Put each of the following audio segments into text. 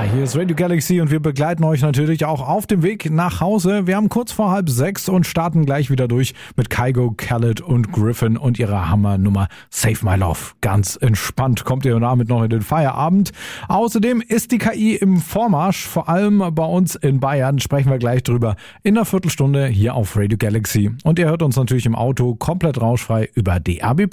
Hier ist Radio Galaxy und wir begleiten euch natürlich auch auf dem Weg nach Hause. Wir haben kurz vor 5:30 und starten gleich wieder durch mit Kygo, Khaled und Griffin und ihrer Hammernummer Save My Love. Ganz entspannt kommt ihr damit noch in den Feierabend. Außerdem ist die KI im Vormarsch, vor allem bei uns in Bayern. Sprechen wir gleich drüber in einer Viertelstunde hier auf Radio Galaxy. Und ihr hört uns natürlich im Auto komplett rauschfrei über DAB+.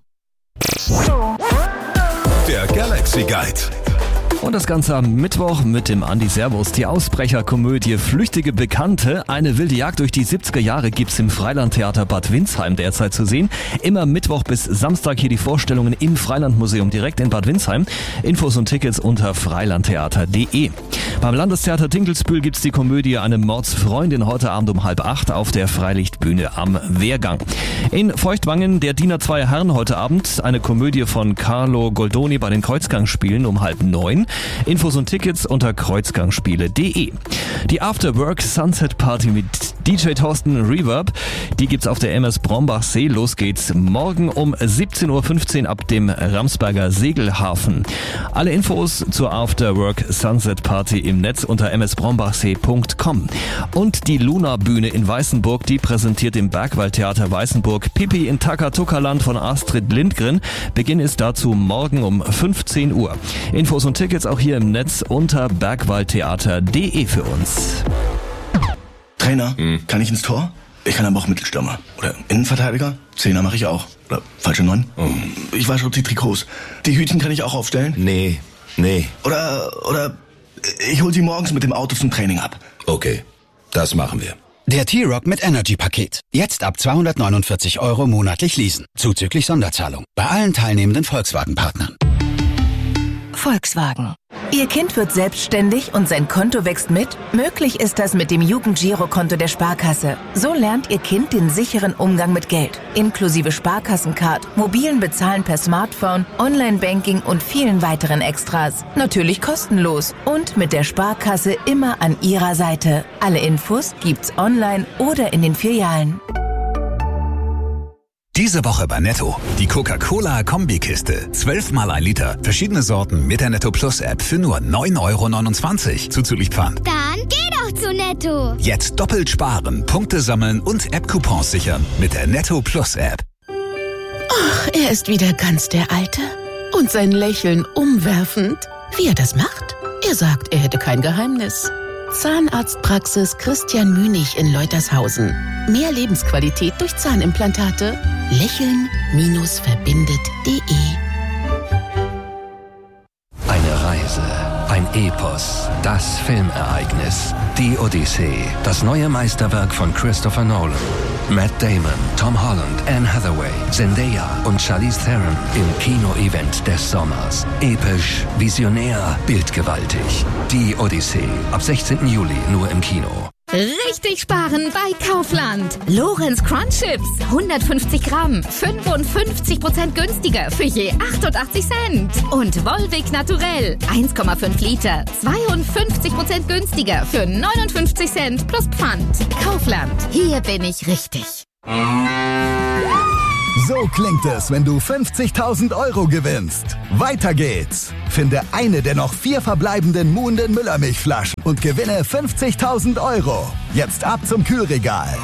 Der Galaxy Guide. Und das Ganze am Mittwoch mit dem Andi Servus. Die Ausbrecherkomödie Flüchtige Bekannte. Eine wilde Jagd durch die 70er Jahre gibt's im Freilandtheater Bad Windsheim derzeit zu sehen. Immer Mittwoch bis Samstag hier die Vorstellungen im Freilandmuseum direkt in Bad Windsheim. Infos und Tickets unter freilandtheater.de. Beim Landestheater Dinkelsbühl gibt's die Komödie Eine Mordsfreundin heute Abend um 7:30 auf der Freilichtbühne am Wehrgang. In Feuchtwangen der Diener Zweier Herren heute Abend. Eine Komödie von Carlo Goldoni bei den Kreuzgangspielen um 8:30. Infos und Tickets unter kreuzgangspiele.de. Die Afterwork Sunset Party mit DJ Thorsten Reverb, die gibt's auf der MS Brombachsee. Los geht's morgen um 17:15 Uhr ab dem Ramsberger Segelhafen. Alle Infos zur Afterwork Sunset Party im Netz unter msbrombachsee.com. Und die Luna Bühne in Weißenburg, die präsentiert im Bergwaldtheater Weißenburg Pippi in Takatuka-Land von Astrid Lindgren. Beginn ist dazu morgen um 15 Uhr. Infos und Tickets auch hier im Netz unter bergwaldtheater.de für uns. Trainer, kann ich ins Tor? Ich kann aber auch Mittelstürmer. Oder Innenverteidiger? Zehner mache ich auch. Oder falsche 9? Ich wasche die Trikots. Die Hütchen kann ich auch aufstellen? Nee. Oder ich hol sie morgens mit dem Auto zum Training ab. Okay, das machen wir. Der T-Rock mit Energy-Paket. Jetzt ab 249 € monatlich leasen. Zuzüglich Sonderzahlung. Bei allen teilnehmenden Volkswagen-Partnern. Volkswagen. Ihr Kind wird selbstständig und sein Konto wächst mit? Möglich ist das mit dem Jugendgirokonto der Sparkasse. So lernt Ihr Kind den sicheren Umgang mit Geld. Inklusive Sparkassencard, mobilen Bezahlen per Smartphone, Online-Banking und vielen weiteren Extras. Natürlich kostenlos und mit der Sparkasse immer an Ihrer Seite. Alle Infos gibt's online oder in den Filialen. Diese Woche bei Netto. Die Coca-Cola-Kombikiste. 12 mal 1 Liter. Verschiedene Sorten mit der Netto Plus App für nur 9,29 € zuzüglich Pfand. Dann geh doch zu Netto. Jetzt doppelt sparen, Punkte sammeln und App-Coupons sichern mit der Netto Plus App. Ach, er ist wieder ganz der Alte. Und sein Lächeln umwerfend. Wie er das macht? Er sagt, er hätte kein Geheimnis. Zahnarztpraxis Christian Münig in Leutershausen. Mehr Lebensqualität durch Zahnimplantate. Lächeln-verbindet.de. Eine Reise, ein Epos, das Filmereignis, die Odyssee, das neue Meisterwerk von Christopher Nolan. Matt Damon, Tom Holland, Anne Hathaway, Zendaya und Charlize Theron im Kino-Event des Sommers. Episch, visionär, bildgewaltig. Die Odyssee, ab 16. Juli nur im Kino. Richtig sparen bei Kaufland. Lorenz Crunch Chips, 150 Gramm, 55% günstiger für je 88 Cent. Und Volvic Naturell, 1,5 Liter, 52% günstiger für 59 Cent plus Pfand. Kaufland, hier bin ich richtig. So klingt es, wenn du 50.000 € gewinnst. Weiter geht's. Finde eine der noch 4 verbleibenden Muhnden Müllermilchflaschen und gewinne 50.000 €. Jetzt ab zum Kühlregal.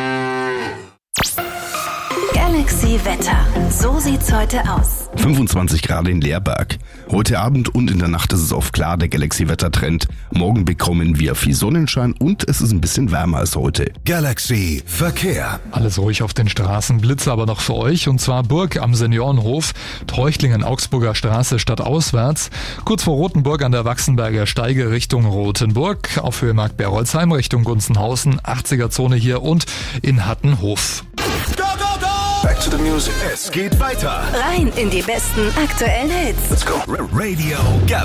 Galaxy Wetter. So sieht's heute aus. 25 Grad in Leerberg. Heute Abend und in der Nacht ist es oft klar, der Galaxy-Wettertrend. Morgen bekommen wir viel Sonnenschein und es ist ein bisschen wärmer als heute. Galaxy Verkehr. Alles ruhig auf den Straßen, Blitze aber noch für euch. Und zwar Burg am Seniorenhof, Treuchtlingen, Augsburger Straße stadtauswärts. Kurz vor Rothenburg an der Wachsenberger Steige Richtung Rothenburg. Auf Höhe Markt-Berolzheim Richtung Gunzenhausen, 80er-Zone hier und in Hattenhof. Back to the music. Es geht weiter. Rein in die besten aktuellen Hits. Let's go. Radio